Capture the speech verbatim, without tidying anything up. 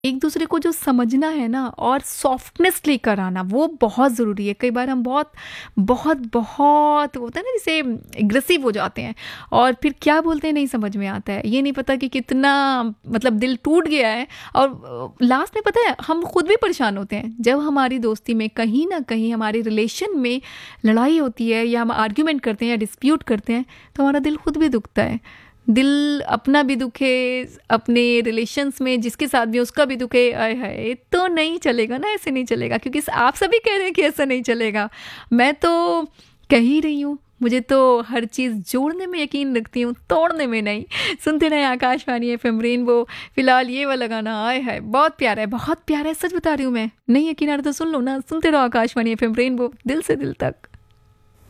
एक दूसरे को जो समझना है ना और सॉफ्टनेस लेकर आना वो बहुत ज़रूरी है। कई बार हम बहुत बहुत बहुत होता है ना जैसे एग्रेसिव हो जाते हैं और फिर क्या बोलते हैं नहीं समझ में आता है। ये नहीं पता कि कितना मतलब दिल टूट गया है और लास्ट में पता है हम खुद भी परेशान होते हैं जब हमारी दोस्ती में कहीं ना कहीं हमारे रिलेशन में लड़ाई होती है या हम आर्ग्यूमेंट करते हैं या डिस्प्यूट करते हैं तो हमारा दिल खुद भी दुखता है। दिल अपना भी दुखे, अपने रिलेशंस में जिसके साथ भी उसका भी दुखे, आय हाय तो नहीं चलेगा ना, ऐसे नहीं चलेगा क्योंकि आप सभी कह रहे हैं कि ऐसा नहीं चलेगा। मैं तो कह ही रही हूँ, मुझे तो हर चीज़ जोड़ने में यकीन रखती हूँ, तोड़ने में नहीं। सुनते रहे आकाशवाणी एफएम रेनबो। फिलहाल ये वाला गाना आए है बहुत प्यारा है, बहुत प्यारा है, सच बता रही हूँ मैं। नहीं यकीन आ रहा तो सुन लो ना, सुनते रहो आकाशवाणी एफएम रेनबो, दिल से दिल तक।